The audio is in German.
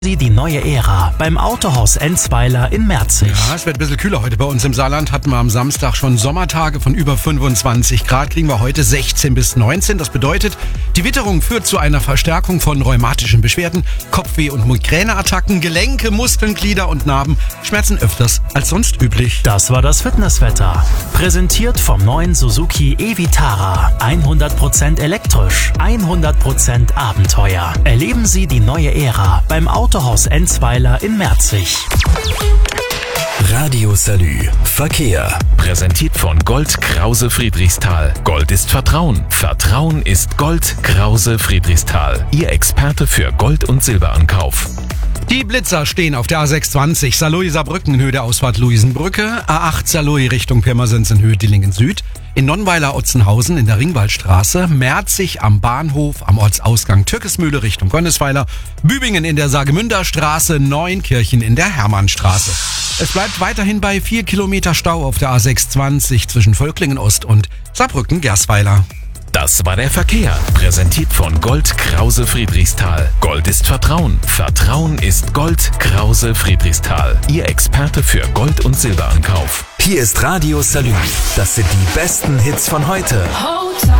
Sie die neue Ära beim Autohaus Enzweiler in Merzig. Ja, es wird ein bisschen kühler heute bei uns im Saarland. Hatten wir am Samstag schon Sommertage von über 25 Grad. Kriegen wir heute 16 bis 19. Das bedeutet, die Witterung führt zu einer Verstärkung von rheumatischen Beschwerden, Kopfweh- und Migräneattacken, Gelenke, Muskeln, Glieder und Narben schmerzen öfters als sonst üblich. Das war das Fitnesswetter. Präsentiert vom neuen Suzuki e-Vitara. 100% elektrisch, 100% Abenteuer. Erleben Sie die neue Ära beim Autohaus Enzweiler in Merzig. Radio Salü. Verkehr. Präsentiert von Gold Krause Friedrichsthal. Gold ist Vertrauen. Vertrauen ist Gold Krause Friedrichsthal. Ihr Experte für Gold- und Silberankauf. Die Blitzer stehen auf der A620 Saarlouis-Saarbrücken in Höhe der Ausfahrt Luisenbrücke, A8 Saarlouis Richtung Pirmasens in Höhe Dillingen Süd, in Nonnweiler-Otzenhausen in der Ringwaldstraße, Merzig am Bahnhof am Ortsausgang Türkesmühle Richtung Gonnesweiler, Bübingen in der Saargemünder Straße, Neunkirchen in der Hermannstraße. Es bleibt weiterhin bei 4 Kilometer Stau auf der A620 zwischen Völklingen Ost und Saarbrücken-Gersweiler. Das war der Verkehr. Präsentiert von Gold Krause Friedrichsthal. Gold ist Vertrauen. Vertrauen ist Gold Krause Friedrichsthal. Ihr Experte für Gold- und Silberankauf. Hier ist Radio Salü. Das sind die besten Hits von heute.